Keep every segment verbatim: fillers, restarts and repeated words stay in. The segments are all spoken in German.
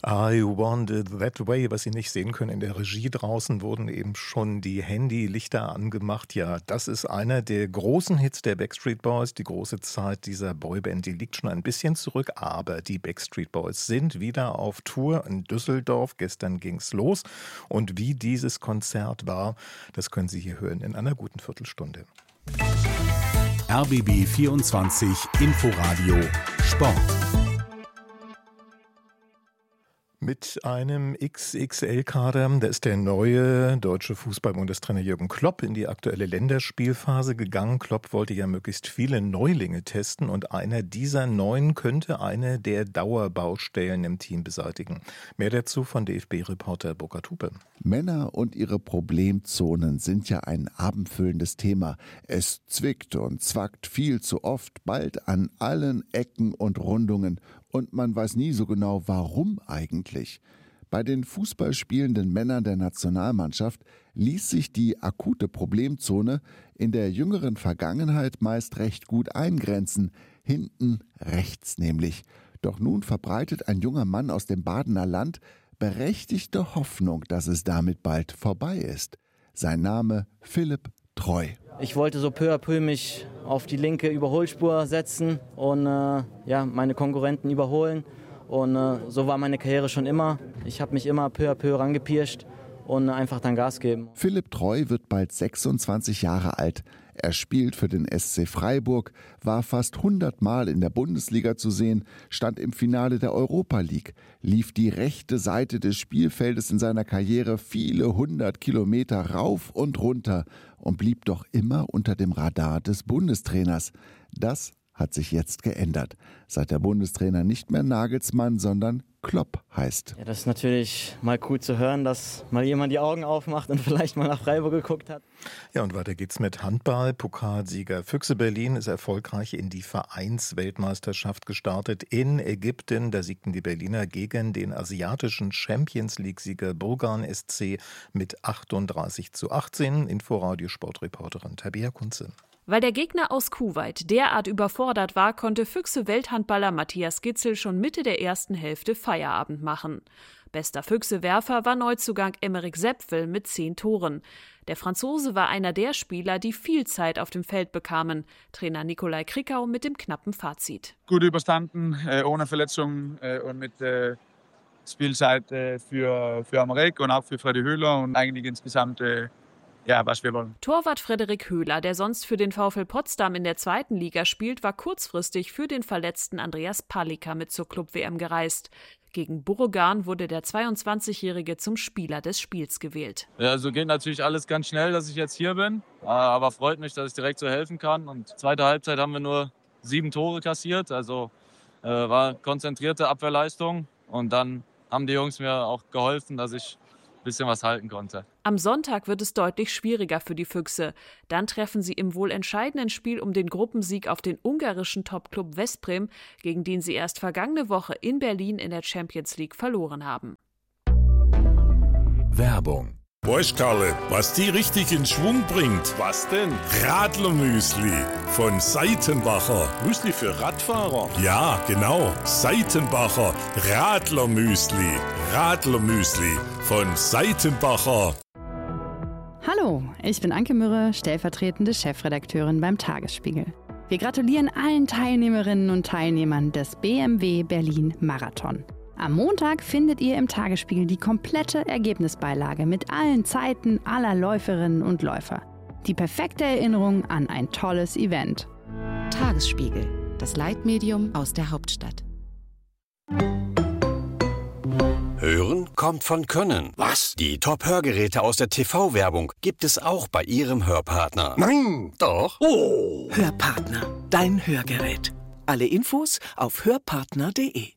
I Want It That Way. Was Sie nicht sehen können, in der Regie draußen wurden eben schon die Handylichter angemacht. Ja, das ist einer der großen Hits der Backstreet Boys. Die große Zeit dieser Boyband, die liegt schon ein bisschen zurück. Aber die Backstreet Boys sind wieder auf Tour in Düsseldorf. Gestern ging's los. Und wie dieses Konzert war, das können Sie hier hören in einer guten Viertelstunde. R B B vierundzwanzig Inforadio Sport. Mit einem X X L-Kader, da ist der neue deutsche Fußball-Bundestrainer Jürgen Klopp in die aktuelle Länderspielphase gegangen. Klopp wollte ja möglichst viele Neulinge testen und einer dieser Neuen könnte eine der Dauerbaustellen im Team beseitigen. Mehr dazu von D F B-Reporter Burkhard Hupe. Männer und ihre Problemzonen sind ja ein abendfüllendes Thema. Es zwickt und zwackt viel zu oft, bald an allen Ecken und Rundungen. Und man weiß nie so genau, warum eigentlich. Bei den fußballspielenden Männern der Nationalmannschaft ließ sich die akute Problemzone in der jüngeren Vergangenheit meist recht gut eingrenzen, hinten rechts nämlich. Doch nun verbreitet ein junger Mann aus dem Badener Land berechtigte Hoffnung, dass es damit bald vorbei ist. Sein Name Philipp Treu. Ich wollte so peu à peu mich auf die linke Überholspur setzen und äh, ja, meine Konkurrenten überholen. Und äh, so war meine Karriere schon immer. Ich habe mich immer peu à peu rangepirscht und einfach dann Gas geben. Philipp Treu wird bald sechsundzwanzig Jahre alt. Er spielt für den S C Freiburg, war fast hundert Mal in der Bundesliga zu sehen, stand im Finale der Europa League, lief die rechte Seite des Spielfeldes in seiner Karriere viele hundert Kilometer rauf und runter und blieb doch immer unter dem Radar des Bundestrainers. Das hat sich jetzt geändert, seit der Bundestrainer nicht mehr Nagelsmann, sondern Klopp heißt. Ja, das ist natürlich mal cool zu hören, dass mal jemand die Augen aufmacht und vielleicht mal nach Freiburg geguckt hat. Ja, und weiter geht's mit Handball. Pokalsieger Füchse Berlin ist erfolgreich in die Vereinsweltmeisterschaft gestartet in Ägypten. Da siegten die Berliner gegen den asiatischen Champions-League-Sieger Burgan S C mit achtunddreißig zu achtzehn. Inforadio-Sportreporterin Tabea Kunze. Weil der Gegner aus Kuwait derart überfordert war, konnte Füchse-Welthandballer Matthias Gitzel schon Mitte der ersten Hälfte Feierabend machen. Bester Füchse-Werfer war Neuzugang Emeric Sepfel mit zehn Toren. Der Franzose war einer der Spieler, die viel Zeit auf dem Feld bekamen. Trainer Nikolai Krikau mit dem knappen Fazit. Gut überstanden, äh, ohne Verletzungen äh, und mit äh, Spielzeit äh, für, für Emeric und auch für Freddy Höhler und eigentlich insgesamt äh, Ja, was wir wollen. Torwart Frederik Höhler, der sonst für den VfL Potsdam in der zweiten Liga spielt, war kurzfristig für den verletzten Andreas Palika mit zur Club-W M gereist. Gegen Burgan wurde der zweiundzwanzigjährige zum Spieler des Spiels gewählt. Ja, also geht natürlich alles ganz schnell, dass ich jetzt hier bin. Aber freut mich, dass ich direkt so helfen kann. Und zweite Halbzeit haben wir nur sieben Tore kassiert. Also äh, war konzentrierte Abwehrleistung. Und dann haben die Jungs mir auch geholfen, dass ich ein bisschen was halten konnte. Am Sonntag wird es deutlich schwieriger für die Füchse. Dann treffen sie im wohl entscheidenden Spiel um den Gruppensieg auf den ungarischen Topclub Veszprém, gegen den sie erst vergangene Woche in Berlin in der Champions League verloren haben. Werbung. Weißt Karle, was die richtig in Schwung bringt? Was denn? Radlermüsli von Seitenbacher. Müsli für Radfahrer? Ja, genau. Seitenbacher Radlermüsli. Radlermüsli von Seitenbacher. Hallo, ich bin Anke Mürre, stellvertretende Chefredakteurin beim Tagesspiegel. Wir gratulieren allen Teilnehmerinnen und Teilnehmern des B M W Berlin Marathon. Am Montag findet ihr im Tagesspiegel die komplette Ergebnisbeilage mit allen Zeiten aller Läuferinnen und Läufer. Die perfekte Erinnerung an ein tolles Event. Tagesspiegel, das Leitmedium aus der Hauptstadt. Hören kommt von Können. Was? Die Top-Hörgeräte aus der T V-Werbung gibt es auch bei Ihrem Hörpartner. Nein! Doch. Oh! Hörpartner, dein Hörgerät. Alle Infos auf hörpartner punkt de.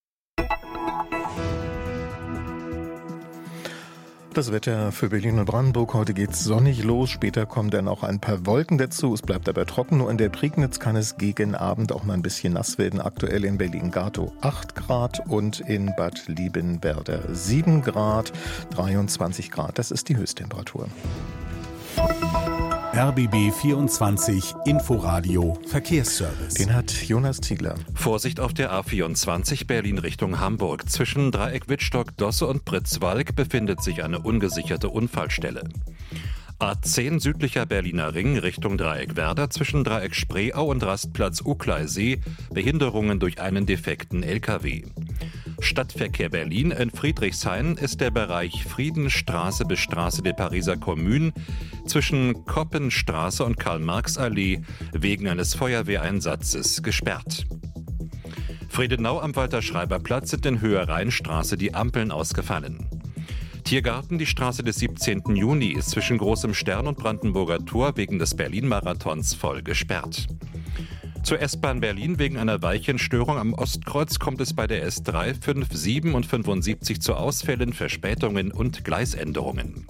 Das Wetter für Berlin und Brandenburg. Heute geht's sonnig los, später kommen dann auch ein paar Wolken dazu. Es bleibt aber trocken, nur in der Prignitz kann es gegen Abend auch mal ein bisschen nass werden. Aktuell in Berlin-Gatow acht Grad und in Bad Liebenwerder sieben Grad, dreiundzwanzig Grad. Das ist die Höchsttemperatur. R B B vierundzwanzig Inforadio Verkehrsservice. Den hat Jonas Ziegler. Vorsicht auf der A vierundzwanzig Berlin Richtung Hamburg. Zwischen Dreieck Wittstock, Dosse und Pritzwalk befindet sich eine ungesicherte Unfallstelle. A zehn südlicher Berliner Ring Richtung Dreieck Werder zwischen Dreieck Spreeau und Rastplatz Ucklei-See. Behinderungen durch einen defekten L K W. Stadtverkehr Berlin. In Friedrichshain ist der Bereich Friedenstraße bis Straße der Pariser Kommune zwischen Koppenstraße und Karl-Marx-Allee wegen eines Feuerwehreinsatzes gesperrt. Friedenau am Walter-Schreiber-Platz sind in Höhe-Rheinstraße die Ampeln ausgefallen. Tiergarten, die Straße des siebzehnten Juni ist zwischen Großem Stern und Brandenburger Tor wegen des Berlin-Marathons voll gesperrt. Zur S-Bahn Berlin wegen einer Weichenstörung am Ostkreuz kommt es bei der S drei, fünf, sieben und fünfundsiebzig zu Ausfällen, Verspätungen und Gleisänderungen.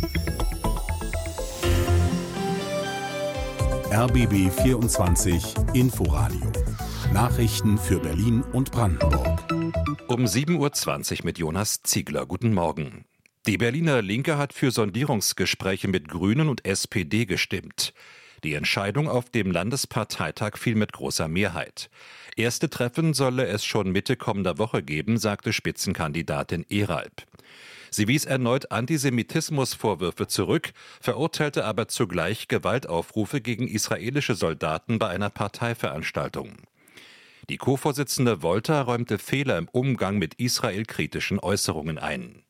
R B B vierundzwanzig Inforadio. Nachrichten für Berlin und Brandenburg. Um sieben Uhr zwanzig mit Jonas Ziegler. Guten Morgen. Die Berliner Linke hat für Sondierungsgespräche mit Grünen und S P D gestimmt. Die Entscheidung auf dem Landesparteitag fiel mit großer Mehrheit. Erste Treffen solle es schon Mitte kommender Woche geben, sagte Spitzenkandidatin Eralb. Sie wies erneut Antisemitismusvorwürfe zurück, verurteilte aber zugleich Gewaltaufrufe gegen israelische Soldaten bei einer Parteiveranstaltung. Die Co-Vorsitzende Wolter räumte Fehler im Umgang mit israelkritischen Äußerungen ein.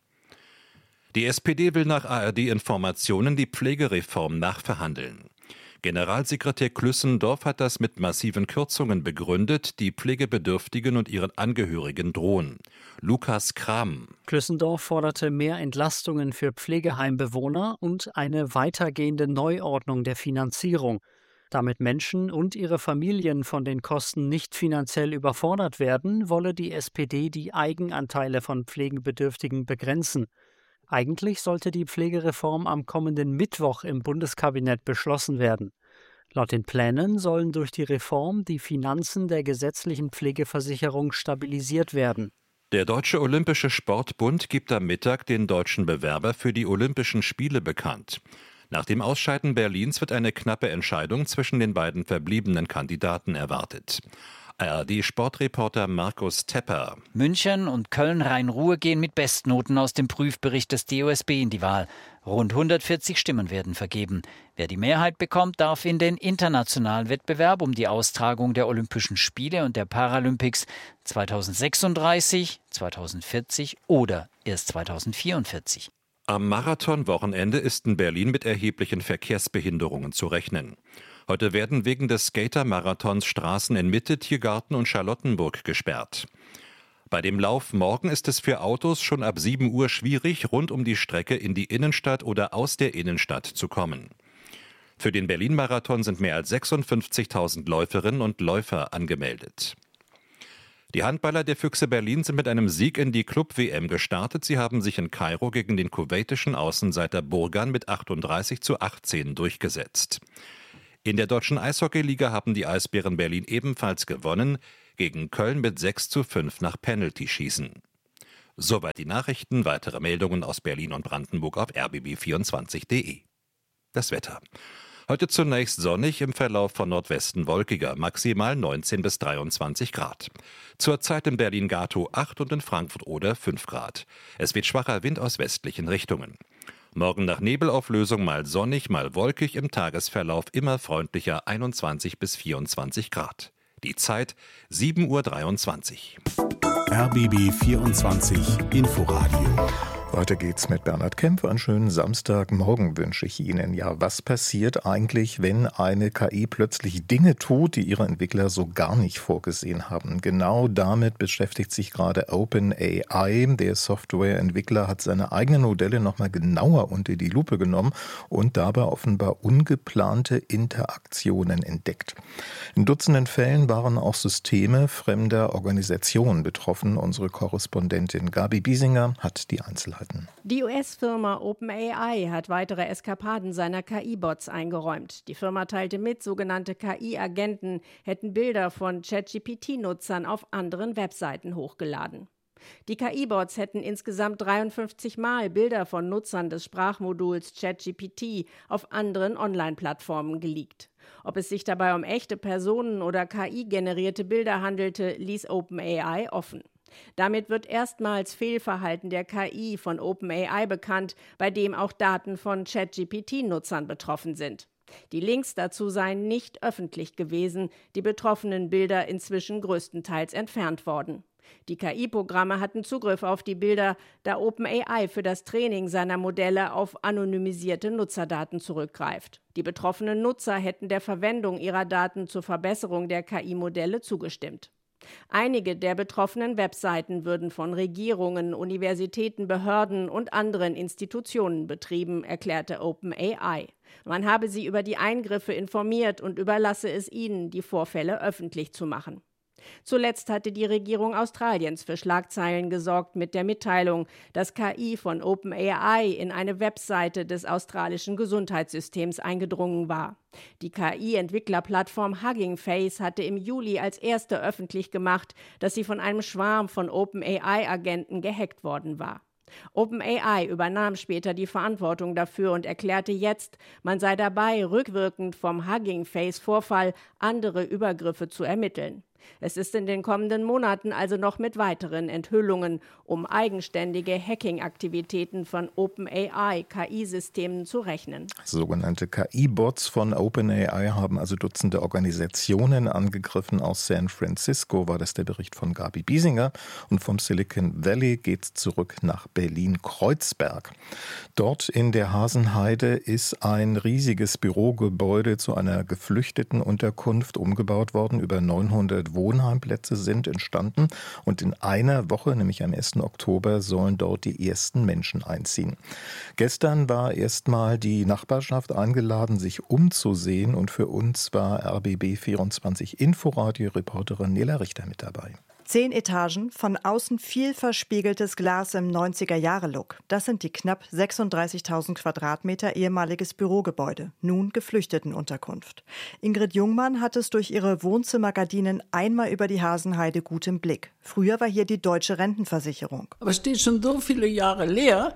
Die S P D will nach A R D-Informationen die Pflegereform nachverhandeln. Generalsekretär Klüssendorf hat das mit massiven Kürzungen begründet, die Pflegebedürftigen und ihren Angehörigen drohen. Lukas Kram. Klüssendorf forderte mehr Entlastungen für Pflegeheimbewohner und eine weitergehende Neuordnung der Finanzierung. Damit Menschen und ihre Familien von den Kosten nicht finanziell überfordert werden, wolle die S P D die Eigenanteile von Pflegebedürftigen begrenzen. Eigentlich sollte die Pflegereform am kommenden Mittwoch im Bundeskabinett beschlossen werden. Laut den Plänen sollen durch die Reform die Finanzen der gesetzlichen Pflegeversicherung stabilisiert werden. Der Deutsche Olympische Sportbund gibt am Mittag den deutschen Bewerber für die Olympischen Spiele bekannt. Nach dem Ausscheiden Berlins wird eine knappe Entscheidung zwischen den beiden verbliebenen Kandidaten erwartet. A R D-Sportreporter Markus Tepper. München und Köln-Rhein-Ruhr gehen mit Bestnoten aus dem Prüfbericht des D O S B in die Wahl. Rund hundertvierzig Stimmen werden vergeben. Wer die Mehrheit bekommt, darf in den internationalen Wettbewerb um die Austragung der Olympischen Spiele und der Paralympics zweitausendsechsunddreißig, zweitausendvierzig oder erst zweitausendvierundvierzig. Am Marathonwochenende ist in Berlin mit erheblichen Verkehrsbehinderungen zu rechnen. Heute werden wegen des Skater-Marathons Straßen in Mitte, Tiergarten und Charlottenburg gesperrt. Bei dem Lauf morgen ist es für Autos schon ab sieben Uhr schwierig, rund um die Strecke in die Innenstadt oder aus der Innenstadt zu kommen. Für den Berlin-Marathon sind mehr als sechsundfünfzigtausend Läuferinnen und Läufer angemeldet. Die Handballer der Füchse Berlin sind mit einem Sieg in die Club-W M gestartet. Sie haben sich in Kairo gegen den kuwaitischen Außenseiter Burgan mit achtunddreißig zu achtzehn durchgesetzt. In der deutschen Eishockeyliga haben die Eisbären Berlin ebenfalls gewonnen, gegen Köln mit sechs zu fünf nach Penalty-Schießen. Soweit die Nachrichten, weitere Meldungen aus Berlin und Brandenburg auf r b b vierundzwanzig punkt d e. Das Wetter. Heute zunächst sonnig, im Verlauf von Nordwesten wolkiger, maximal neunzehn bis dreiundzwanzig Grad. Zurzeit in Berlin-Gatow acht und in Frankfurt-Oder fünf Grad. Es weht schwacher Wind aus westlichen Richtungen. Morgen nach Nebelauflösung mal sonnig, mal wolkig, im Tagesverlauf immer freundlicher einundzwanzig bis vierundzwanzig Grad. Die Zeit sieben Uhr dreiundzwanzig. R B B vierundzwanzig Inforadio. Weiter geht's mit Bernhard Kempf. Einen schönen Samstagmorgen wünsche ich Ihnen. Ja, was passiert eigentlich, wenn eine K I plötzlich Dinge tut, die ihre Entwickler so gar nicht vorgesehen haben? Genau damit beschäftigt sich gerade OpenAI. Der Softwareentwickler hat seine eigenen Modelle nochmal genauer unter die Lupe genommen und dabei offenbar ungeplante Interaktionen entdeckt. In Dutzenden Fällen waren auch Systeme fremder Organisationen betroffen. Unsere Korrespondentin Gabi Biesinger hat die Einzelheiten. Die U S-Firma OpenAI hat weitere Eskapaden seiner K I-Bots eingeräumt. Die Firma teilte mit, sogenannte K I-Agenten hätten Bilder von ChatGPT-Nutzern auf anderen Webseiten hochgeladen. Die K I-Bots hätten insgesamt dreiundfünfzig Mal Bilder von Nutzern des Sprachmoduls ChatGPT auf anderen Online-Plattformen geleakt. Ob es sich dabei um echte Personen oder K I-generierte Bilder handelte, ließ OpenAI offen. Damit wird erstmals Fehlverhalten der K I von OpenAI bekannt, bei dem auch Daten von ChatGPT-Nutzern betroffen sind. Die Links dazu seien nicht öffentlich gewesen, die betroffenen Bilder inzwischen größtenteils entfernt worden. Die K I-Programme hatten Zugriff auf die Bilder, da OpenAI für das Training seiner Modelle auf anonymisierte Nutzerdaten zurückgreift. Die betroffenen Nutzer hätten der Verwendung ihrer Daten zur Verbesserung der K I-Modelle zugestimmt. Einige der betroffenen Webseiten würden von Regierungen, Universitäten, Behörden und anderen Institutionen betrieben, erklärte OpenAI. Man habe sie über die Eingriffe informiert und überlasse es ihnen, die Vorfälle öffentlich zu machen. Zuletzt hatte die Regierung Australiens für Schlagzeilen gesorgt mit der Mitteilung, dass K I von OpenAI in eine Webseite des australischen Gesundheitssystems eingedrungen war. Die K I-Entwicklerplattform Hugging Face hatte im Juli als erste öffentlich gemacht, dass sie von einem Schwarm von OpenAI-Agenten gehackt worden war. OpenAI übernahm später die Verantwortung dafür und erklärte jetzt, man sei dabei, rückwirkend vom Hugging Face-Vorfall andere Übergriffe zu ermitteln. Es ist in den kommenden Monaten also noch mit weiteren Enthüllungen um eigenständige Hacking-Aktivitäten von OpenAI-K I-Systemen zu rechnen. Sogenannte K I-Bots von OpenAI haben also Dutzende Organisationen angegriffen. Aus San Francisco war das der Bericht von Gabi Biesinger. Und vom Silicon Valley geht's zurück nach Berlin-Kreuzberg. Dort in der Hasenheide ist ein riesiges Bürogebäude zu einer Geflüchtetenunterkunft umgebaut worden. Über neunhundert Wohnheimplätze sind entstanden und in einer Woche, nämlich am ersten Oktober, sollen dort die ersten Menschen einziehen. Gestern war erstmal die Nachbarschaft eingeladen, sich umzusehen, und für uns war R B B vierundzwanzig Inforadio-Reporterin Nela Richter mit dabei. Zehn Etagen, von außen viel verspiegeltes Glas im neunziger-Jahre-Look. Das sind die knapp sechsunddreißigtausend Quadratmeter ehemaliges Bürogebäude, nun Geflüchtetenunterkunft. Ingrid Jungmann hat es durch ihre Wohnzimmergardinen einmal über die Hasenheide gut im Blick. Früher war hier die Deutsche Rentenversicherung. Aber es steht schon so viele Jahre leer,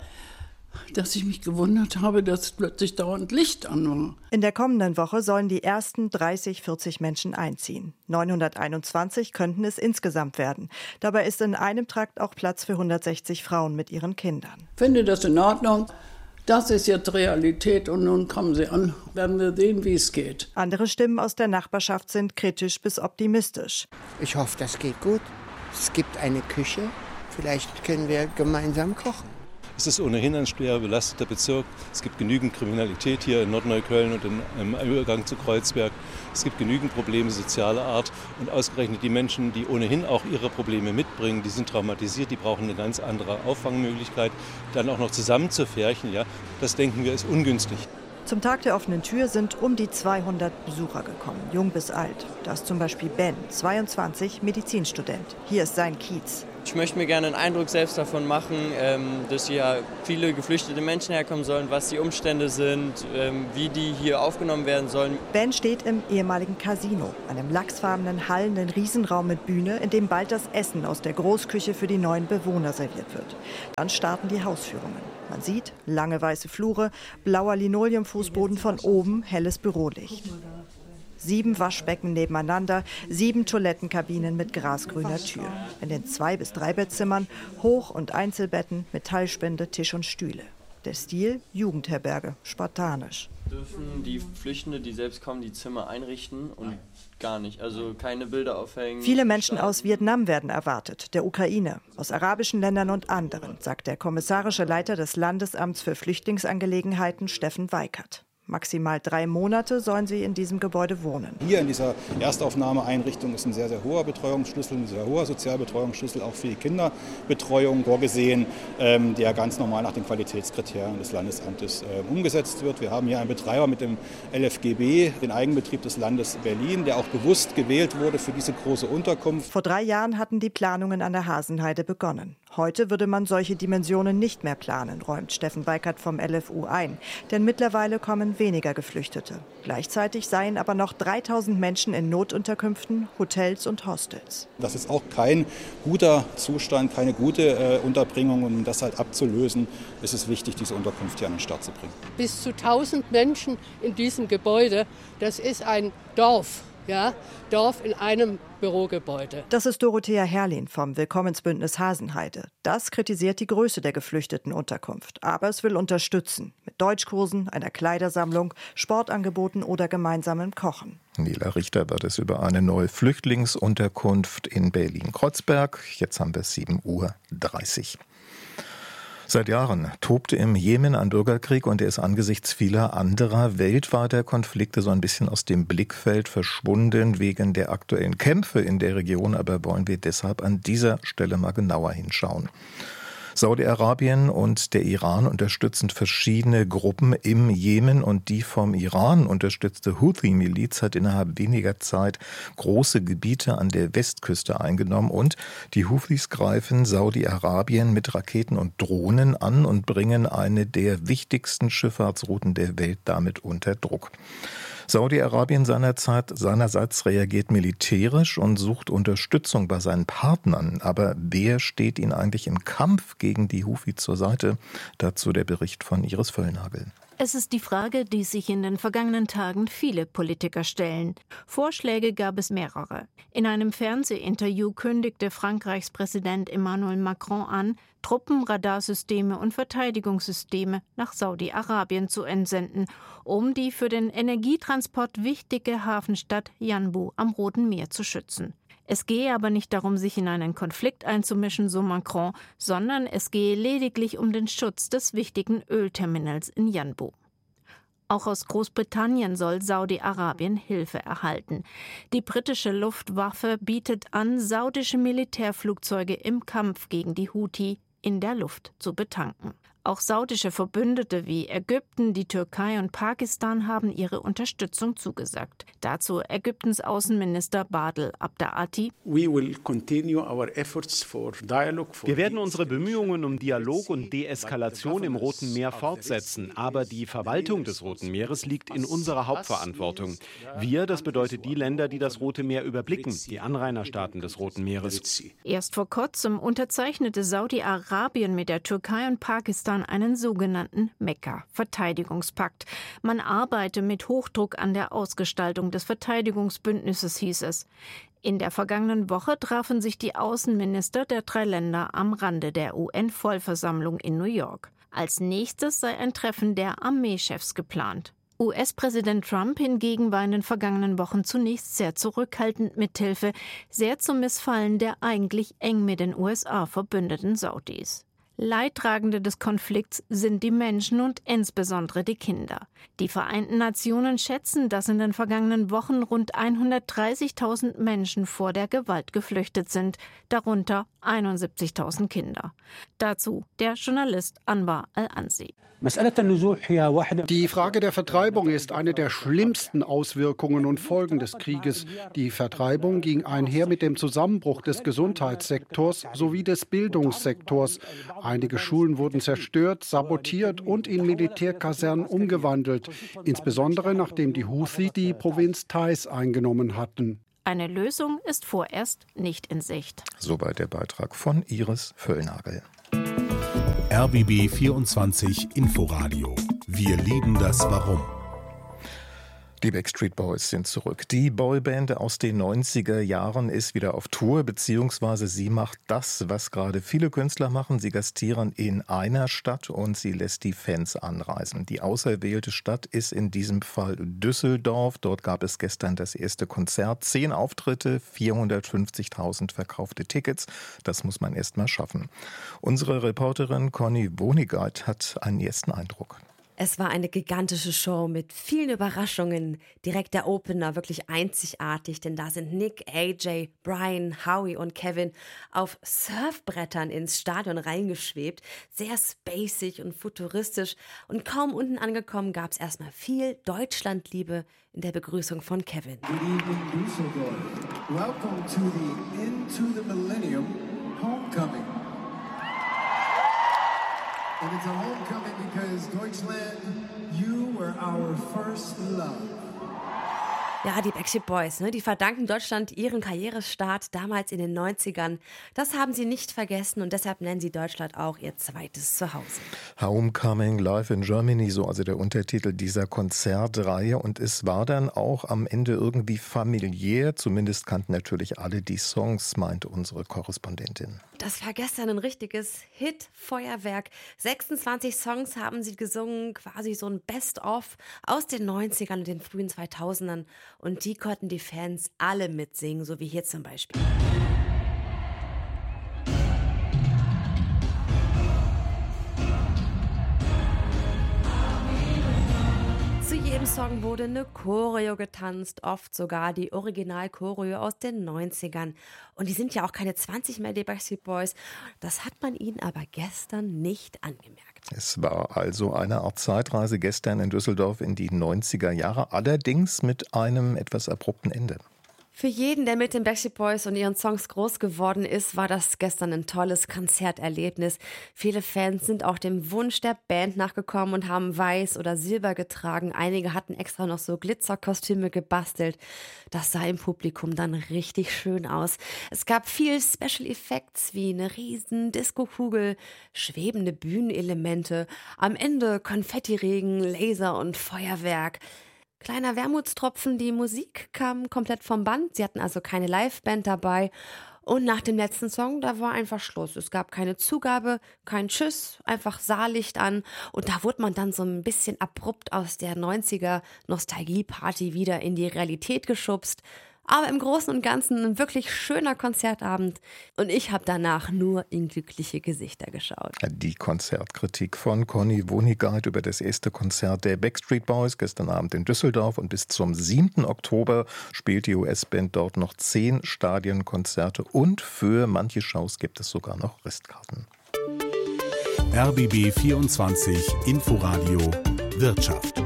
dass ich mich gewundert habe, dass plötzlich dauernd Licht an war. In der kommenden Woche sollen die ersten dreißig, vierzig Menschen einziehen. neunhunderteinundzwanzig könnten es insgesamt werden. Dabei ist in einem Trakt auch Platz für hundertsechzig Frauen mit ihren Kindern. Ich finde das in Ordnung. Das ist jetzt Realität und nun kommen sie an. Werden wir sehen, wie es geht. Andere Stimmen aus der Nachbarschaft sind kritisch bis optimistisch. Ich hoffe, das geht gut. Es gibt eine Küche. Vielleicht können wir gemeinsam kochen. Es ist ohnehin ein schwer belasteter Bezirk. Es gibt genügend Kriminalität hier in Nordneukölln und im Übergang zu Kreuzberg. Es gibt genügend Probleme sozialer Art. Und ausgerechnet die Menschen, die ohnehin auch ihre Probleme mitbringen, die sind traumatisiert, die brauchen eine ganz andere Auffangmöglichkeit. Dann auch noch zusammenzufärchen, ja, das denken wir ist ungünstig. Zum Tag der offenen Tür sind um die zweihundert Besucher gekommen, jung bis alt. Da ist zum Beispiel Ben, zweiundzwanzig, Medizinstudent. Hier ist sein Kiez. Ich möchte mir gerne einen Eindruck selbst davon machen, dass hier viele geflüchtete Menschen herkommen sollen, was die Umstände sind, wie die hier aufgenommen werden sollen. Ben steht im ehemaligen Casino, einem lachsfarbenen, hallenden Riesenraum mit Bühne, in dem bald das Essen aus der Großküche für die neuen Bewohner serviert wird. Dann starten die Hausführungen. Man sieht lange weiße Flure, blauer Linoleumfußboden von oben, helles Bürolicht. Sieben Waschbecken nebeneinander, sieben Toilettenkabinen mit grasgrüner Tür. In den Zwei- bis Dreibettzimmern Hoch- und Einzelbetten, Metallspinde, Tisch und Stühle. Der Stil Jugendherberge, spartanisch. Dürfen die Flüchtenden, die selbst kommen, die Zimmer einrichten und gar nicht, also keine Bilder aufhängen? Viele Menschen aus Vietnam werden erwartet, der Ukraine, aus arabischen Ländern und anderen, sagt der kommissarische Leiter des Landesamts für Flüchtlingsangelegenheiten, Steffen Weikert. Maximal drei Monate sollen sie in diesem Gebäude wohnen. Hier in dieser Erstaufnahmeeinrichtung ist ein sehr, sehr hoher Betreuungsschlüssel, ein sehr hoher Sozialbetreuungsschlüssel, auch für die Kinderbetreuung vorgesehen, ähm, der ganz normal nach den Qualitätskriterien des Landesamtes äh, umgesetzt wird. Wir haben hier einen Betreiber mit dem L F G B, den Eigenbetrieb des Landes Berlin, der auch bewusst gewählt wurde für diese große Unterkunft. Vor drei Jahren hatten die Planungen an der Hasenheide begonnen. Heute würde man solche Dimensionen nicht mehr planen, räumt Steffen Weikert vom L F U ein. Denn mittlerweile kommen weniger Geflüchtete. Gleichzeitig seien aber noch dreitausend Menschen in Notunterkünften, Hotels und Hostels. Das ist auch kein guter Zustand, keine gute äh, Unterbringung. Und um das halt abzulösen, ist es wichtig, diese Unterkunft hier an den Start zu bringen. Bis zu tausend Menschen in diesem Gebäude, das ist ein Dorf. Ja, Dorf in einem Bürogebäude. Das ist Dorothea Herrlin vom Willkommensbündnis Hasenheide. Das kritisiert die Größe der Geflüchtetenunterkunft. Aber es will unterstützen. Mit Deutschkursen, einer Kleidersammlung, Sportangeboten oder gemeinsamem Kochen. Nela Richter war das über eine neue Flüchtlingsunterkunft in Berlin-Kreuzberg. Jetzt haben wir sieben Uhr dreißig. Seit Jahren tobte im Jemen ein Bürgerkrieg und er ist angesichts vieler anderer weltweiter Konflikte so ein bisschen aus dem Blickfeld verschwunden wegen der aktuellen Kämpfe in der Region. Aber wollen wir deshalb an dieser Stelle mal genauer hinschauen. Saudi-Arabien und der Iran unterstützen verschiedene Gruppen im Jemen und die vom Iran unterstützte Houthi-Miliz hat innerhalb weniger Zeit große Gebiete an der Westküste eingenommen und die Houthis greifen Saudi-Arabien mit Raketen und Drohnen an und bringen eine der wichtigsten Schifffahrtsrouten der Welt damit unter Druck. Saudi-Arabien seinerzeit, seinerseits reagiert militärisch und sucht Unterstützung bei seinen Partnern. Aber wer steht ihnen eigentlich im Kampf gegen die Houthi zur Seite? Dazu der Bericht von Iris Völlnagel. Es ist die Frage, die sich in den vergangenen Tagen viele Politiker stellen. Vorschläge gab es mehrere. In einem Fernsehinterview kündigte Frankreichs Präsident Emmanuel Macron an, Truppen, Radarsysteme und Verteidigungssysteme nach Saudi-Arabien zu entsenden, um die für den Energietransport wichtige Hafenstadt Yanbu am Roten Meer zu schützen. Es gehe aber nicht darum, sich in einen Konflikt einzumischen, so Macron, sondern es gehe lediglich um den Schutz des wichtigen Ölterminals in Yanbu. Auch aus Großbritannien soll Saudi-Arabien Hilfe erhalten. Die britische Luftwaffe bietet an, saudische Militärflugzeuge im Kampf gegen die Houthi in der Luft zu betanken. Auch saudische Verbündete wie Ägypten, die Türkei und Pakistan haben ihre Unterstützung zugesagt. Dazu Ägyptens Außenminister Badr Abdeati. Wir werden unsere Bemühungen um Dialog und Deeskalation im Roten Meer fortsetzen. Aber die Verwaltung des Roten Meeres liegt in unserer Hauptverantwortung. Wir, das bedeutet die Länder, die das Rote Meer überblicken, die Anrainerstaaten des Roten Meeres. Erst vor kurzem unterzeichnete Saudi-Arabien mit der Türkei und Pakistan einen sogenannten Mekka-Verteidigungspakt. Man arbeite mit Hochdruck an der Ausgestaltung des Verteidigungsbündnisses, hieß es. In der vergangenen Woche trafen sich die Außenminister der drei Länder am Rande der U N-Vollversammlung in New York. Als nächstes sei ein Treffen der Armeechefs geplant. U S-Präsident Trump hingegen war in den vergangenen Wochen zunächst sehr zurückhaltend mit Hilfe, sehr zum Missfallen der eigentlich eng mit den U S A verbündeten Saudis. Leidtragende des Konflikts sind die Menschen und insbesondere die Kinder. Die Vereinten Nationen schätzen, dass in den vergangenen Wochen rund hundertdreißigtausend Menschen vor der Gewalt geflüchtet sind, darunter einundsiebzigtausend Kinder. Dazu der Journalist Anwar Al-Ansi. Die Frage der Vertreibung ist eine der schlimmsten Auswirkungen und Folgen des Krieges. Die Vertreibung ging einher mit dem Zusammenbruch des Gesundheitssektors sowie des Bildungssektors. Einige Schulen wurden zerstört, sabotiert und in Militärkasernen umgewandelt, insbesondere nachdem die Houthi die Provinz Taiz eingenommen hatten. Eine Lösung ist vorerst nicht in Sicht. Soweit der Beitrag von Iris Völlnagel. R B B vierundzwanzig Inforadio. Wir lieben das Warum. Die Backstreet Boys sind zurück. Die Boyband aus den neunziger Jahren ist wieder auf Tour, beziehungsweise sie macht das, was gerade viele Künstler machen. Sie gastieren in einer Stadt und sie lässt die Fans anreisen. Die auserwählte Stadt ist in diesem Fall Düsseldorf. Dort gab es gestern das erste Konzert. Zehn Auftritte, vierhundertfünfzigtausend verkaufte Tickets. Das muss man erst mal schaffen. Unsere Reporterin Conny Bonigard hat einen ersten Eindruck. Es war eine gigantische Show mit vielen Überraschungen. Direkt der Opener, wirklich einzigartig, denn da sind Nick, A J, Brian, Howie und Kevin auf Surfbrettern ins Stadion reingeschwebt. Sehr spacig und futuristisch. Und kaum unten angekommen gab es erstmal viel Deutschlandliebe in der Begrüßung von Kevin. Good evening, Düsseldorf. Welcome to the Into the Millennium Homecoming. And it's a homecoming because Deutschland, you for our first love. Ja, die Backstreet Boys, ne, die verdanken Deutschland ihren Karrierestart damals in den neunzigern. Das haben sie nicht vergessen und deshalb nennen sie Deutschland auch ihr zweites Zuhause. Homecoming Live in Germany, so also der Untertitel dieser Konzertreihe. Und es war dann auch am Ende irgendwie familiär. Zumindest kannten natürlich alle die Songs, meint unsere Korrespondentin. Das war gestern ein richtiges Hit-Feuerwerk. sechsundzwanzig Songs haben sie gesungen, quasi so ein Best-of aus den neunzigern und den frühen zweitausendern. Und die konnten die Fans alle mitsingen, so wie hier zum Beispiel. Zu jedem Song wurde eine Choreo getanzt, oft sogar die Original-Choreo aus den neunzigern. Und die sind ja auch keine zwanzig mehr, die Backstreet Boys. Das hat man ihnen aber gestern nicht angemerkt. Es war also eine Art Zeitreise gestern in Düsseldorf in die neunziger Jahre, allerdings mit einem etwas abrupten Ende. Für jeden, der mit den Backstreet Boys und ihren Songs groß geworden ist, war das gestern ein tolles Konzerterlebnis. Viele Fans sind auch dem Wunsch der Band nachgekommen und haben weiß oder silber getragen. Einige hatten extra noch so Glitzerkostüme gebastelt. Das sah im Publikum dann richtig schön aus. Es gab viel Special Effects wie eine riesen Diskokugel, schwebende Bühnenelemente, am Ende Konfettiregen, Laser und Feuerwerk. Kleiner Wermutstropfen, die Musik kam komplett vom Band. Sie hatten also keine Liveband dabei. Und nach dem letzten Song, da war einfach Schluss. Es gab keine Zugabe, kein Tschüss, einfach Saallicht an. Und da wurde man dann so ein bisschen abrupt aus der neunziger Nostalgie-Party wieder in die Realität geschubst. Aber im Großen und Ganzen ein wirklich schöner Konzertabend. Und ich habe danach nur in glückliche Gesichter geschaut. Die Konzertkritik von Conny Wonigkeit über das erste Konzert der Backstreet Boys gestern Abend in Düsseldorf. Und bis zum siebten Oktober spielt die U S-Band dort noch zehn Stadionkonzerte. Und für manche Shows gibt es sogar noch Restkarten. R B B vierundzwanzig Inforadio Wirtschaft.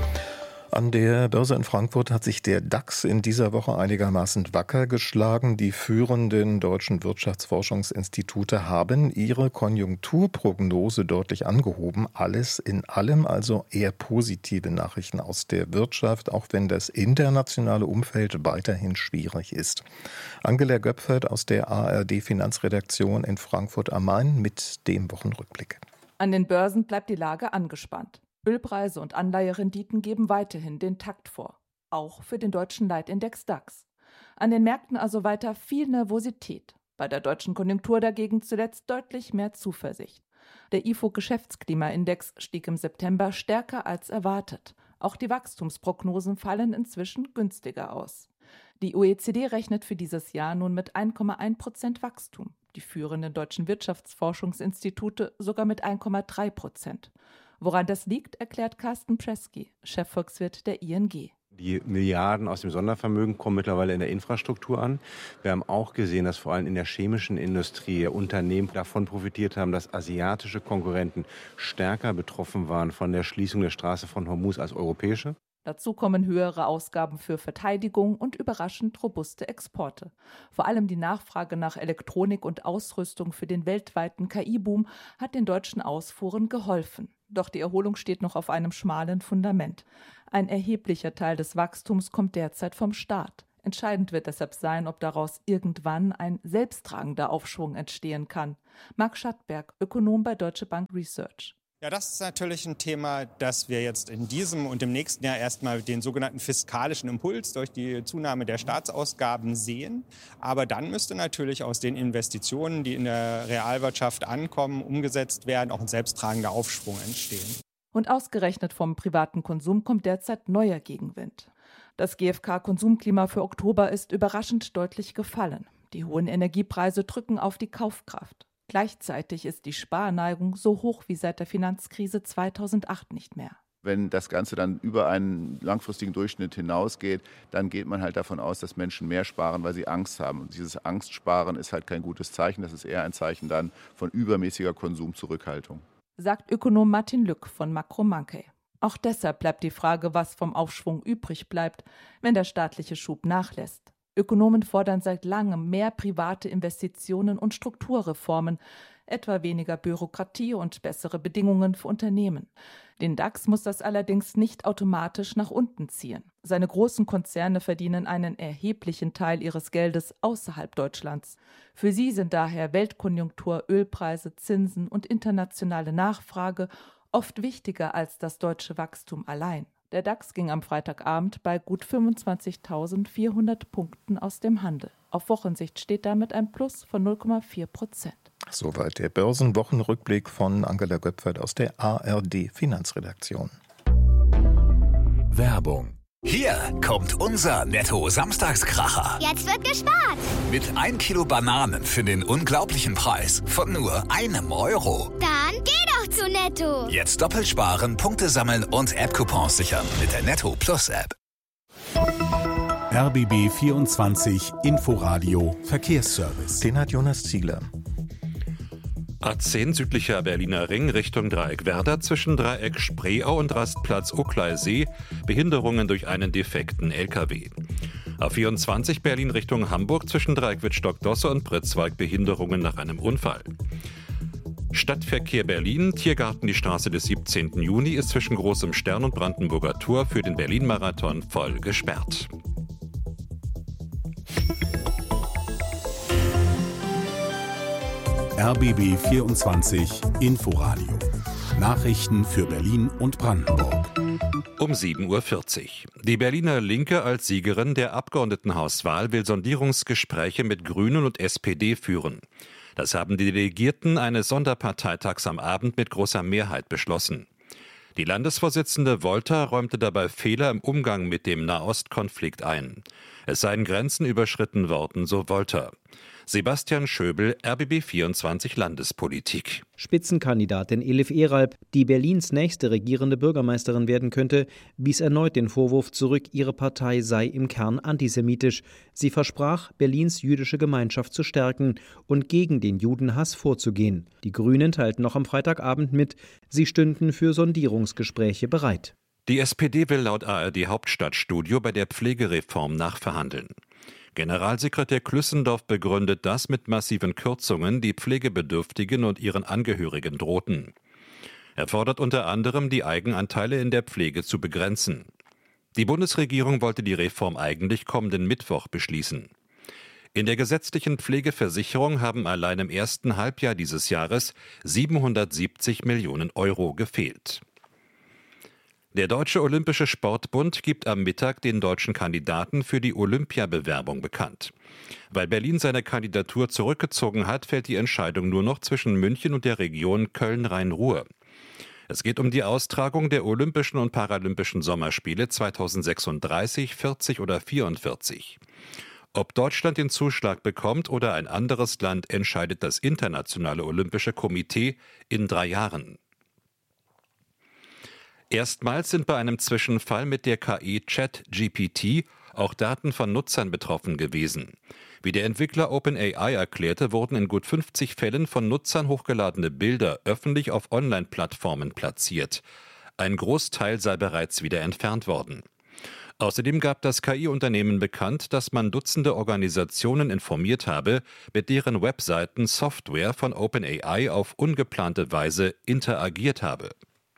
An der Börse in Frankfurt hat sich der DAX in dieser Woche einigermaßen wacker geschlagen. Die führenden deutschen Wirtschaftsforschungsinstitute haben ihre Konjunkturprognose deutlich angehoben. Alles in allem also eher positive Nachrichten aus der Wirtschaft, auch wenn das internationale Umfeld weiterhin schwierig ist. Angela Göpfert aus der A R D-Finanzredaktion in Frankfurt am Main mit dem Wochenrückblick. An den Börsen bleibt die Lage angespannt. Ölpreise und Anleiherenditen geben weiterhin den Takt vor, auch für den deutschen Leitindex DAX. An den Märkten also weiter viel Nervosität, bei der deutschen Konjunktur dagegen zuletzt deutlich mehr Zuversicht. Der I F O-Geschäftsklimaindex stieg im September stärker als erwartet. Auch die Wachstumsprognosen fallen inzwischen günstiger aus. Die O E C D rechnet für dieses Jahr nun mit eins Komma eins Prozent Wachstum, die führenden deutschen Wirtschaftsforschungsinstitute sogar mit eins Komma drei Prozent. Woran das liegt, erklärt Carsten Presky, Chefvolkswirt der I N G. Die Milliarden aus dem Sondervermögen kommen mittlerweile in der Infrastruktur an. Wir haben auch gesehen, dass vor allem in der chemischen Industrie Unternehmen davon profitiert haben, dass asiatische Konkurrenten stärker betroffen waren von der Schließung der Straße von Hormuz als europäische. Dazu kommen höhere Ausgaben für Verteidigung und überraschend robuste Exporte. Vor allem die Nachfrage nach Elektronik und Ausrüstung für den weltweiten K I-Boom hat den deutschen Ausfuhren geholfen. Doch die Erholung steht noch auf einem schmalen Fundament. Ein erheblicher Teil des Wachstums kommt derzeit vom Staat. Entscheidend wird deshalb sein, ob daraus irgendwann ein selbsttragender Aufschwung entstehen kann. Marc Schattberg, Ökonom bei Deutsche Bank Research. Ja, das ist natürlich ein Thema, dass wir jetzt in diesem und im nächsten Jahr erstmal den sogenannten fiskalischen Impuls durch die Zunahme der Staatsausgaben sehen. Aber dann müsste natürlich aus den Investitionen, die in der Realwirtschaft ankommen, umgesetzt werden, auch ein selbsttragender Aufschwung entstehen. Und ausgerechnet vom privaten Konsum kommt derzeit neuer Gegenwind. Das G f K-Konsumklima für Oktober ist überraschend deutlich gefallen. Die hohen Energiepreise drücken auf die Kaufkraft. Gleichzeitig ist die Sparneigung so hoch wie seit der Finanzkrise zweitausendacht nicht mehr. Wenn das Ganze dann über einen langfristigen Durchschnitt hinausgeht, dann geht man halt davon aus, dass Menschen mehr sparen, weil sie Angst haben. Und dieses Angstsparen ist halt kein gutes Zeichen. Das ist eher ein Zeichen dann von übermäßiger Konsumzurückhaltung. Sagt Ökonom Martin Lück von Makro Monkey. Auch deshalb bleibt die Frage, was vom Aufschwung übrig bleibt, wenn der staatliche Schub nachlässt. Ökonomen fordern seit langem mehr private Investitionen und Strukturreformen. etwa weniger Bürokratie und bessere Bedingungen für Unternehmen. Den DAX muss das allerdings nicht automatisch nach unten ziehen. Seine großen Konzerne verdienen einen erheblichen Teil ihres Geldes außerhalb Deutschlands. Für sie sind daher Weltkonjunktur, Ölpreise, Zinsen und internationale Nachfrage oft wichtiger als das deutsche Wachstum allein. Der DAX ging am Freitagabend bei gut fünfundzwanzigtausendvierhundert Punkten aus dem Handel. Auf Wochensicht steht damit ein Plus von null Komma vier Prozent. Soweit der Börsenwochenrückblick von Angela Göpfert aus der A R D Finanzredaktion. Werbung. Hier kommt unser Netto-Samstagskracher. Jetzt wird gespart. Mit ein Kilo Bananen für den unglaublichen Preis von nur einem Euro. Dann geh doch zu Netto. Jetzt doppelt sparen, Punkte sammeln und App-Coupons sichern mit der Netto Plus App. R B B vierundzwanzig Inforadio Verkehrsservice. Den hat Jonas Ziegler. A zehn südlicher Berliner Ring Richtung Dreieck Werder zwischen Dreieck Spreeau und Rastplatz Uckleisee. Behinderungen durch einen defekten L K W. A vierundzwanzig Berlin Richtung Hamburg zwischen Dreieck Wittstock-Dosse und Pritzwalk. Behinderungen nach einem Unfall. Stadtverkehr Berlin, Tiergarten die Straße des siebzehnten Juni ist zwischen Großem Stern und Brandenburger Tor für den Berlin-Marathon voll gesperrt. R B B vierundzwanzig Inforadio. Nachrichten für Berlin und Brandenburg. Um sieben Uhr vierzig. Die Berliner Linke als Siegerin der Abgeordnetenhauswahl will Sondierungsgespräche mit Grünen und S P D führen. Das haben die Delegierten eines Sonderparteitags am Abend mit großer Mehrheit beschlossen. Die Landesvorsitzende Wolter räumte dabei Fehler im Umgang mit dem Nahostkonflikt ein. Es seien Grenzen überschritten worden, so Wolter. Sebastian Schöbel, R B B vierundzwanzig Landespolitik. Spitzenkandidatin Elif Eralp, die Berlins nächste regierende Bürgermeisterin werden könnte, wies erneut den Vorwurf zurück, ihre Partei sei im Kern antisemitisch. Sie versprach, Berlins jüdische Gemeinschaft zu stärken und gegen den Judenhass vorzugehen. Die Grünen teilten noch am Freitagabend mit, sie stünden für Sondierungsgespräche bereit. Die S P D will laut A R D Hauptstadtstudio bei der Pflegereform nachverhandeln. Generalsekretär Klüssendorf begründet das mit massiven Kürzungen, die Pflegebedürftigen und ihren Angehörigen drohten. Er fordert unter anderem, die Eigenanteile in der Pflege zu begrenzen. Die Bundesregierung wollte die Reform eigentlich kommenden Mittwoch beschließen. In der gesetzlichen Pflegeversicherung haben allein im ersten Halbjahr dieses Jahres siebenhundertsiebzig Millionen Euro gefehlt. Der Deutsche Olympische Sportbund gibt am Mittag den deutschen Kandidaten für die Olympiabewerbung bekannt. Weil Berlin seine Kandidatur zurückgezogen hat, fällt die Entscheidung nur noch zwischen München und der Region Köln-Rhein-Ruhr. Es geht um die Austragung der Olympischen und Paralympischen Sommerspiele zweitausendsechsunddreißig, vierzig oder vierundvierzig. Ob Deutschland den Zuschlag bekommt oder ein anderes Land, entscheidet das Internationale Olympische Komitee in drei Jahren. Erstmals sind bei einem Zwischenfall mit der K I ChatGPT auch Daten von Nutzern betroffen gewesen. Wie der Entwickler OpenAI erklärte, wurden in gut fünfzig Fällen von Nutzern hochgeladene Bilder öffentlich auf Online-Plattformen platziert. Ein Großteil sei bereits wieder entfernt worden. Außerdem gab das K I-Unternehmen bekannt, dass man Dutzende Organisationen informiert habe, mit deren Webseiten Software von OpenAI auf ungeplante Weise interagiert habe.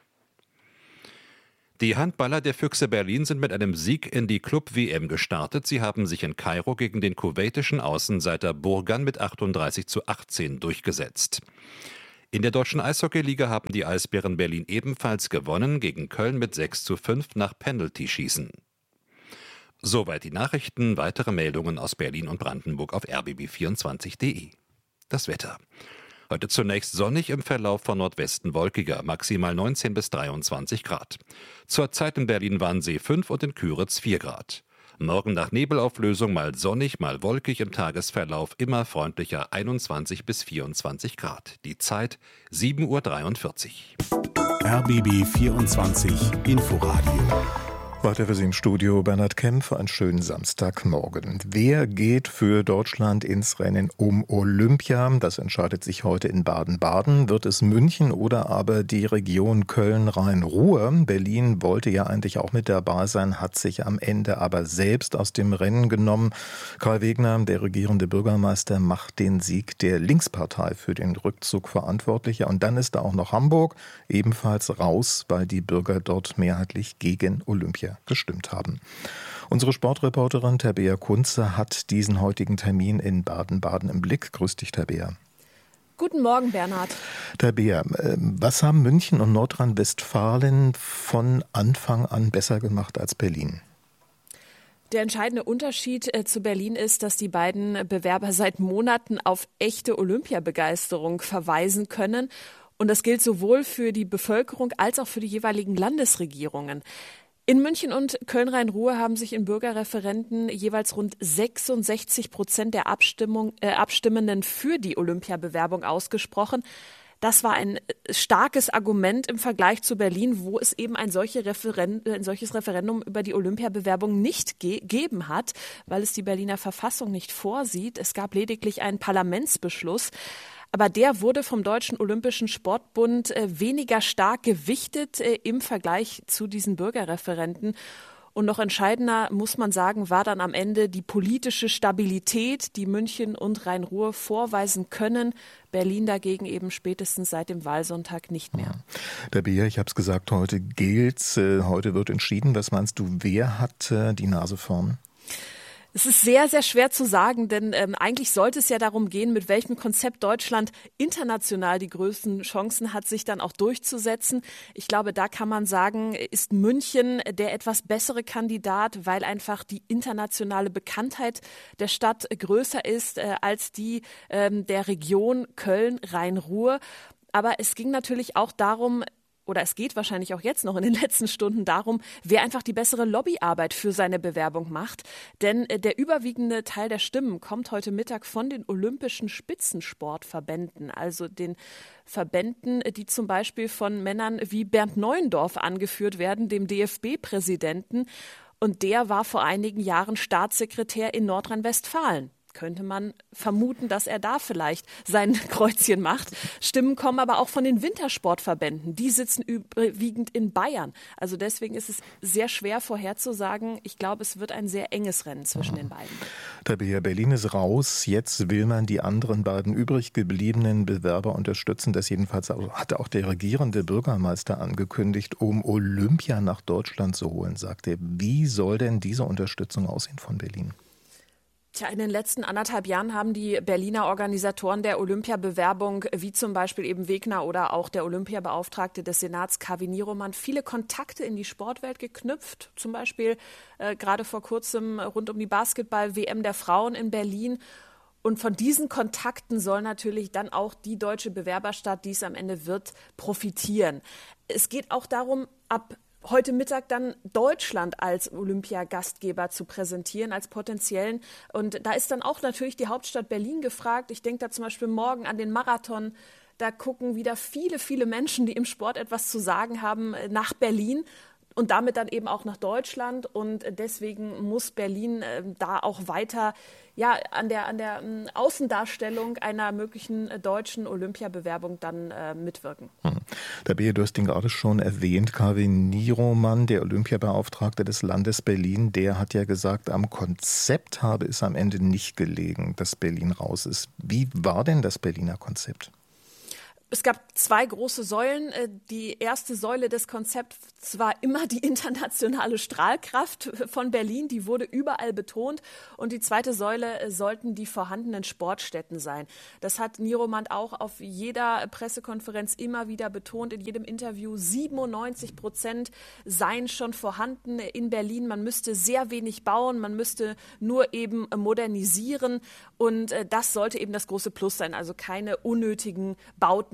Die Handballer der Füchse Berlin sind mit einem Sieg in die Club-W M gestartet. Sie haben sich in Kairo gegen den kuwaitischen Außenseiter Burgan mit achtunddreißig zu achtzehn durchgesetzt. In der deutschen Eishockeyliga haben die Eisbären Berlin ebenfalls gewonnen, gegen Köln mit sechs zu fünf nach Penalty-Schießen. Soweit die Nachrichten. Weitere Meldungen aus Berlin und Brandenburg auf r b b vierundzwanzig punkt d e. Das Wetter. Heute zunächst sonnig, im Verlauf von Nordwesten wolkiger, maximal neunzehn bis dreiundzwanzig Grad. Zurzeit in Berlin-Wannsee fünf und in Küritz vier Grad. Morgen nach Nebelauflösung mal sonnig, mal wolkig, im Tagesverlauf immer freundlicher einundzwanzig bis vierundzwanzig Grad. Die Zeit sieben Uhr dreiundvierzig. R B B vierundzwanzig Inforadio Weiter für Sie im Studio Bernhard Kempf, einen schönen Samstagmorgen. Wer geht für Deutschland ins Rennen um Olympia? Das entscheidet sich heute in Baden-Baden. Wird es München oder aber die Region Köln-Rhein-Ruhr? Berlin wollte ja eigentlich auch mit dabei sein, hat sich am Ende aber selbst aus dem Rennen genommen. Karl Wegner, der regierende Bürgermeister, macht den Sieg der Linkspartei für den Rückzug verantwortlich. Und dann ist da auch noch Hamburg ebenfalls raus, weil die Bürger dort mehrheitlich gegen Olympia gestimmt haben. Unsere Sportreporterin Tabea Kunze hat diesen heutigen Termin in Baden-Baden im Blick. Grüß dich, Tabea. Guten Morgen, Bernhard. Tabea, was haben München und Nordrhein-Westfalen von Anfang an besser gemacht als Berlin? Der entscheidende Unterschied äh, zu Berlin ist, dass die beiden Bewerber seit Monaten auf echte Olympiabegeisterung verweisen können. Und das gilt sowohl für die Bevölkerung als auch für die jeweiligen Landesregierungen. In München und Köln-Rhein-Ruhr haben sich in Bürgerreferenden jeweils rund sechsundsechzig Prozent der Abstimmung, äh, Abstimmenden für die Olympiabewerbung ausgesprochen. Das war ein starkes Argument im Vergleich zu Berlin, wo es eben ein, solche Referen- ein solches Referendum über die Olympiabewerbung nicht gegeben ge- hat, weil es die Berliner Verfassung nicht vorsieht. Es gab lediglich einen Parlamentsbeschluss. Aber der wurde vom Deutschen Olympischen Sportbund äh, weniger stark gewichtet äh, im Vergleich zu diesen Bürgerreferenden. Und noch entscheidender, muss man sagen, war dann am Ende die politische Stabilität, die München und Rhein-Ruhr vorweisen können. Berlin dagegen eben spätestens seit dem Wahlsonntag nicht mehr. Der Bier, ich habe es gesagt, heute gilt's. Äh, heute wird entschieden. Was meinst du, wer hat äh, die Nase vorn? Es ist sehr, sehr schwer zu sagen, denn ähm, eigentlich sollte es ja darum gehen, mit welchem Konzept Deutschland international die größten Chancen hat, sich dann auch durchzusetzen. Ich glaube, da kann man sagen, ist München der etwas bessere Kandidat, weil einfach die internationale Bekanntheit der Stadt größer ist äh, als die ähm, der Region Köln-Rhein-Ruhr. Aber es ging natürlich auch darum, oder es geht wahrscheinlich auch jetzt noch in den letzten Stunden darum, wer einfach die bessere Lobbyarbeit für seine Bewerbung macht. Denn der überwiegende Teil der Stimmen kommt heute Mittag von den olympischen Spitzensportverbänden, also den Verbänden, die zum Beispiel von Männern wie Bernd Neuendorf angeführt werden, dem D F B-Präsidenten. Und der war vor einigen Jahren Staatssekretär in Nordrhein-Westfalen. Könnte man vermuten, dass er da vielleicht sein Kreuzchen macht. Stimmen kommen aber auch von den Wintersportverbänden. Die sitzen überwiegend in Bayern. Also deswegen ist es sehr schwer vorherzusagen. Ich glaube, es wird ein sehr enges Rennen zwischen den beiden. Tabea, Berlin ist raus. Jetzt will man die anderen beiden übrig gebliebenen Bewerber unterstützen. Das jedenfalls hat auch der regierende Bürgermeister angekündigt, um Olympia nach Deutschland zu holen, sagt er. Wie soll denn diese Unterstützung aussehen von Berlin? Tja, in den letzten anderthalb Jahren haben die Berliner Organisatoren der Olympiabewerbung, wie zum Beispiel eben Wegner oder auch der Olympiabeauftragte des Senats, Kaveh Niroman, viele Kontakte in die Sportwelt geknüpft. Zum Beispiel äh, gerade vor kurzem rund um die Basketball-W M der Frauen in Berlin. Und von diesen Kontakten soll natürlich dann auch die deutsche Bewerberstadt, die es am Ende wird, profitieren. Es geht auch darum, ab heute Mittag dann Deutschland als Olympiagastgeber zu präsentieren, als potenziellen. Und da ist dann auch natürlich die Hauptstadt Berlin gefragt. Ich denke da zum Beispiel morgen an den Marathon. Da gucken wieder viele, viele Menschen, die im Sport etwas zu sagen haben, nach Berlin. Und damit dann eben auch nach Deutschland. Und deswegen muss Berlin äh, da auch weiter ja, an der, an der äh, Außendarstellung einer möglichen äh, deutschen Olympiabewerbung dann äh, mitwirken. Hm. Der B. Du hast ihn gerade schon erwähnt, Kaveh Niroman, der Olympiabeauftragte des Landes Berlin, der hat ja gesagt, am Konzept habe es am Ende nicht gelegen, dass Berlin raus ist. Wie war denn das Berliner Konzept? Es gab zwei große Säulen. Die erste Säule des Konzepts war immer die internationale Strahlkraft von Berlin. Die wurde überall betont. Und die zweite Säule sollten die vorhandenen Sportstätten sein. Das hat Niroman auch auf jeder Pressekonferenz immer wieder betont, in jedem Interview. siebenundneunzig Prozent seien schon vorhanden in Berlin. Man müsste sehr wenig bauen. Man müsste nur eben modernisieren. Und das sollte eben das große Plus sein. Also keine unnötigen Bauten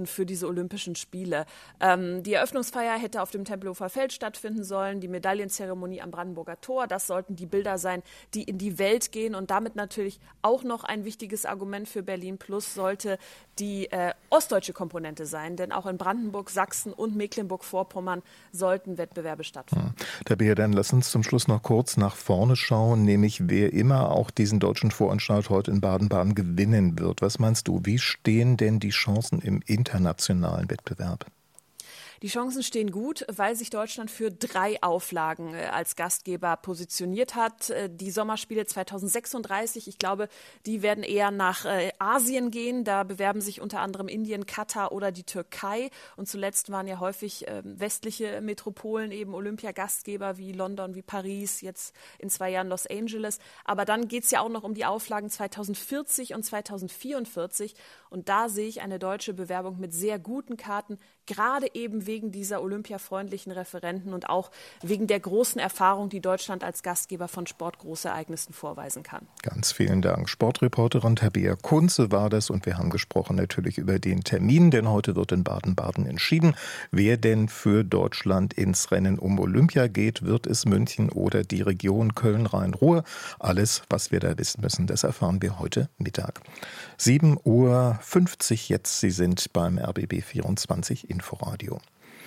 worden für diese Olympischen Spiele. Ähm, die Eröffnungsfeier hätte auf dem Tempelhofer Feld stattfinden sollen, die Medaillenzeremonie am Brandenburger Tor. Das sollten die Bilder sein, die in die Welt gehen. Und damit natürlich auch noch ein wichtiges Argument für Berlin Plus sollte die äh, ostdeutsche Komponente sein. Denn auch in Brandenburg, Sachsen und Mecklenburg-Vorpommern sollten Wettbewerbe stattfinden. Tabea, dann lass uns zum Schluss noch kurz nach vorne schauen, nämlich wer immer auch diesen deutschen Voranstalt heute in Baden-Baden gewinnen wird. Was meinst du, wie stehen denn die Chancen im internationalen Wettbewerb? Die Chancen stehen gut, weil sich Deutschland für drei Auflagen äh, als Gastgeber positioniert hat. Äh, die Sommerspiele zweitausendsechsunddreißig, ich glaube, die werden eher nach äh, Asien gehen. Da bewerben sich unter anderem Indien, Katar oder die Türkei. Und zuletzt waren ja häufig äh, westliche Metropolen eben Olympiagastgeber wie London, wie Paris, jetzt in zwei Jahren Los Angeles. Aber dann geht es ja auch noch um die Auflagen zweitausendvierzig und zweitausendvierundvierzig. Und da sehe ich eine deutsche Bewerbung mit sehr guten Karten, gerade eben wegen dieser olympiafreundlichen Referenten und auch wegen der großen Erfahrung, die Deutschland als Gastgeber von Sportgroßereignissen vorweisen kann. Ganz vielen Dank. Sportreporterin Tabea Kunze war das und wir haben gesprochen natürlich über den Termin, denn heute wird in Baden-Baden entschieden, wer denn für Deutschland ins Rennen um Olympia geht. Wird es München oder die Region Köln-Rhein-Ruhr? Alles, was wir da wissen müssen, das erfahren wir heute Mittag. sieben Uhr fünfzig jetzt, Sie sind beim R B B vierundzwanzig Inforadio.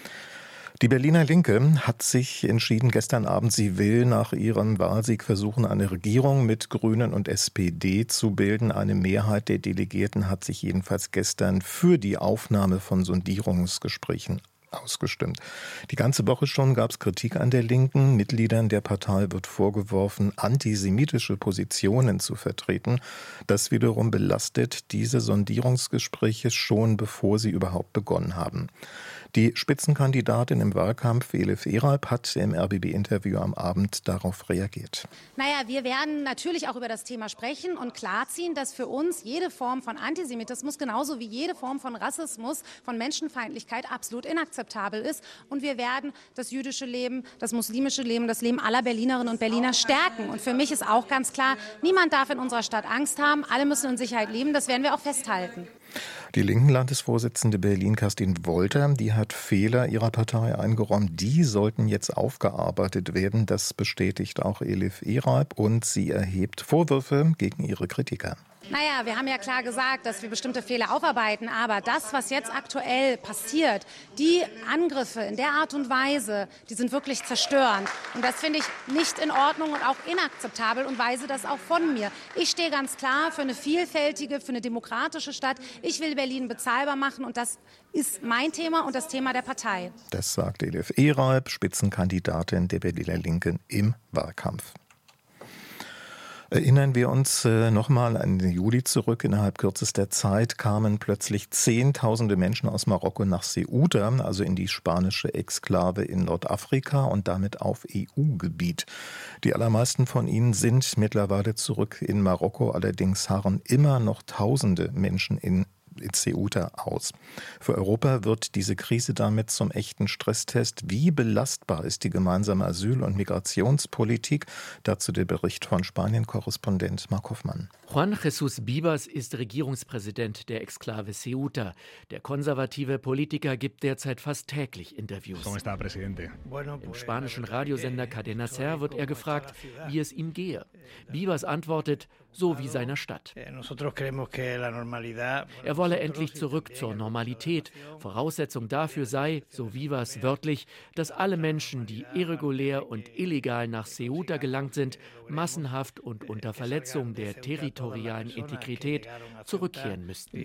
Die Berliner Linke hat sich entschieden gestern Abend, sie will nach ihrem Wahlsieg versuchen, eine Regierung mit Grünen und S P D zu bilden. Eine Mehrheit der Delegierten hat sich jedenfalls gestern für die Aufnahme von Sondierungsgesprächen ausgestimmt. Die ganze Woche schon gab es Kritik an der Linken. Mitgliedern der Partei wird vorgeworfen, antisemitische Positionen zu vertreten. Das wiederum belastet diese Sondierungsgespräche schon, bevor sie überhaupt begonnen haben. Die Spitzenkandidatin im Wahlkampf, Elif Eralp, hat im R B B-Interview am Abend darauf reagiert. Naja, wir werden natürlich auch über das Thema sprechen und klarziehen, dass für uns jede Form von Antisemitismus genauso wie jede Form von Rassismus, von Menschenfeindlichkeit absolut inakzeptabel ist. Und wir werden das jüdische Leben, das muslimische Leben, das Leben aller Berlinerinnen und Berliner stärken. Und für mich ist auch ganz klar, niemand darf in unserer Stadt Angst haben. Alle müssen in Sicherheit leben. Das werden wir auch festhalten. Die linken Landesvorsitzende Berlin, Kerstin Wolter, die hat Fehler ihrer Partei eingeräumt. Die sollten jetzt aufgearbeitet werden. Das bestätigt auch Elif Eralp und sie erhebt Vorwürfe gegen ihre Kritiker. Naja, wir haben ja klar gesagt, dass wir bestimmte Fehler aufarbeiten, aber das, was jetzt aktuell passiert, die Angriffe in der Art und Weise, die sind wirklich zerstörend. Und das finde ich nicht in Ordnung und auch inakzeptabel und weise das auch von mir. Ich stehe ganz klar für eine vielfältige, für eine demokratische Stadt. Ich will Berlin bezahlbar machen und das ist mein Thema und das Thema der Partei. Das sagt Elif Eralp, Spitzenkandidatin der Berliner Linken im Wahlkampf. Erinnern wir uns äh, nochmal an den Juli zurück. Innerhalb kürzester Zeit kamen plötzlich Zehntausende Menschen aus Marokko nach Ceuta, also in die spanische Exklave in Nordafrika und damit auf E U-Gebiet. Die allermeisten von ihnen sind mittlerweile zurück in Marokko. Allerdings harren immer noch Tausende Menschen in in Ceuta aus. Für Europa wird diese Krise damit zum echten Stresstest. Wie belastbar ist die gemeinsame Asyl- und Migrationspolitik? Dazu der Bericht von Spanien-Korrespondent Marc Hoffmann. Juan Jesús Bibas ist Regierungspräsident der Exklave Ceuta. Der konservative Politiker gibt derzeit fast täglich Interviews. Im spanischen Radiosender Cadena Ser wird er gefragt, wie es ihm gehe. Bibas antwortet, so wie seiner Stadt. Er wolle endlich zurück zur Normalität. Voraussetzung dafür sei, so Bibas wörtlich, dass alle Menschen, die irregulär und illegal nach Ceuta gelangt sind, massenhaft und unter Verletzung der territorialen Integrität zurückkehren müssten.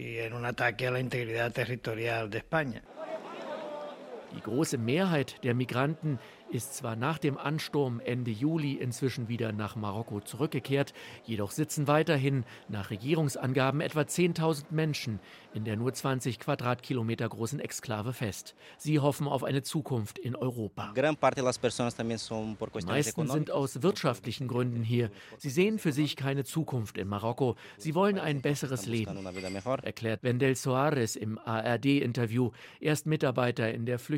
Die große Mehrheit der Migranten ist zwar nach dem Ansturm Ende Juli inzwischen wieder nach Marokko zurückgekehrt, jedoch sitzen weiterhin nach Regierungsangaben etwa zehntausend Menschen in der nur zwanzig Quadratkilometer großen Exklave fest. Sie hoffen auf eine Zukunft in Europa. Die meisten sind aus wirtschaftlichen Gründen hier. Sie sehen für sich keine Zukunft in Marokko. Sie wollen ein besseres Leben, erklärt Wendell Soares im A R D-Interview. Er ist Mitarbeiter in der Flüchtlingshilfe